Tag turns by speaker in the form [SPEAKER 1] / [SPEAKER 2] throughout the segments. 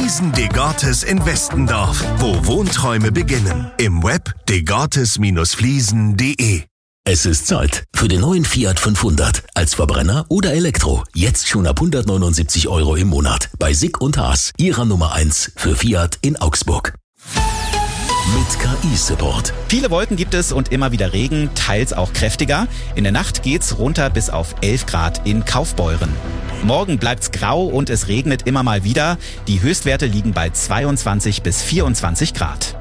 [SPEAKER 1] Fliesen Degartes in Westendorf, wo Wohnträume beginnen. Im Web degartes-fliesen.de.
[SPEAKER 2] Es ist Zeit für den neuen Fiat 500. Als Verbrenner oder Elektro. Jetzt schon ab 179 € im Monat. Bei Sick und Haas, Ihrer Nummer 1 für Fiat in Augsburg. Mit KI-Support.
[SPEAKER 3] Viele Wolken gibt es und immer wieder Regen, teils auch kräftiger. In der Nacht geht's runter bis auf 11 Grad in Kaufbeuren. Morgen bleibt's grau und es regnet immer mal wieder. Die Höchstwerte liegen bei 22 bis 24 Grad.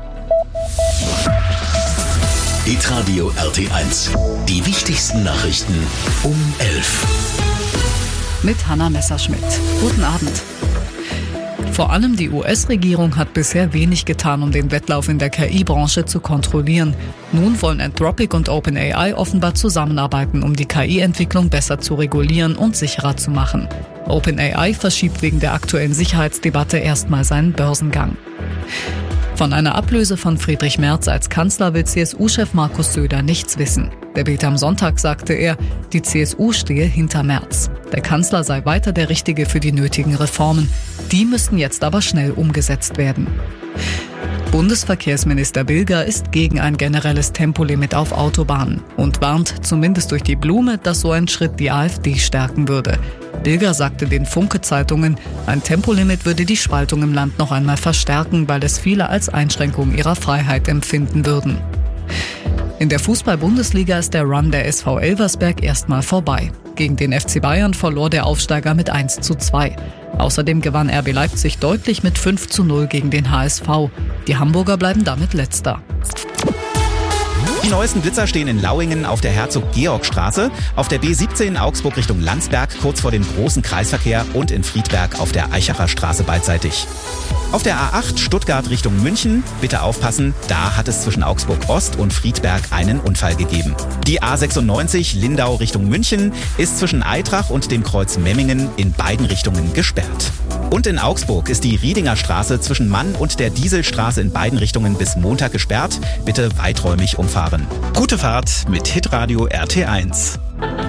[SPEAKER 2] Hitradio RT1. Die wichtigsten Nachrichten um 11.
[SPEAKER 4] Mit Hanna Messerschmidt. Guten Abend. Vor allem die US-Regierung hat bisher wenig getan, um den Wettlauf in der KI-Branche zu kontrollieren. Nun wollen Anthropic und OpenAI offenbar zusammenarbeiten, um die KI-Entwicklung besser zu regulieren und sicherer zu machen. OpenAI verschiebt wegen der aktuellen Sicherheitsdebatte erstmal seinen Börsengang. Von einer Ablöse von Friedrich Merz als Kanzler will CSU-Chef Markus Söder nichts wissen. Der Bild am Sonntag sagte er, die CSU stehe hinter Merz. Der Kanzler sei weiter der Richtige für die nötigen Reformen. Die müssten jetzt aber schnell umgesetzt werden. Bundesverkehrsminister Bilger ist gegen ein generelles Tempolimit auf Autobahnen und warnt zumindest durch die Blume, dass so ein Schritt die AfD stärken würde. Bilger sagte den Funke-Zeitungen, ein Tempolimit würde die Spaltung im Land noch einmal verstärken, weil es viele als Einschränkung ihrer Freiheit empfinden würden. In der Fußball-Bundesliga ist der Run der SV Elversberg erstmal vorbei. Gegen den FC Bayern verlor der Aufsteiger mit 1:2. Außerdem gewann RB Leipzig deutlich mit 5:0 gegen den HSV. Die Hamburger bleiben damit Letzter.
[SPEAKER 3] Die neuesten Blitzer stehen in Lauingen auf der Herzog-Georg-Straße, auf der B17 Augsburg Richtung Landsberg kurz vor dem großen Kreisverkehr und in Friedberg auf der Eichacher Straße beidseitig. Auf der A8 Stuttgart Richtung München, bitte aufpassen, da hat es zwischen Augsburg Ost und Friedberg einen Unfall gegeben. Die A96 Lindau Richtung München ist zwischen Eitrach und dem Kreuz Memmingen in beiden Richtungen gesperrt. Und in Augsburg ist die Riedinger Straße zwischen Mann und der Dieselstraße in beiden Richtungen bis Montag gesperrt. Bitte weiträumig umfahren. Gute Fahrt mit Hitradio RT1.